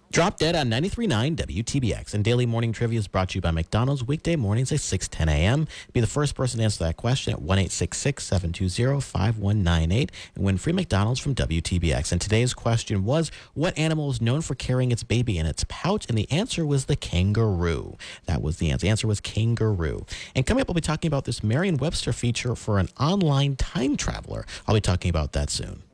Drop Dead on 93.9 WTBX. And Daily Morning Trivia is brought to you by McDonald's weekday mornings at 6:10 a.m. Be the first person to answer that question at 1-866-720-5198 and win free McDonald's from WTBX. And today's question was, what animal is known for carrying its baby in its pouch? And the answer was the kangaroo. That was the answer. The answer was kangaroo. And coming up, we'll be talking about this Merriam-Webster feature for an online time traveler. I'll be talking about that soon.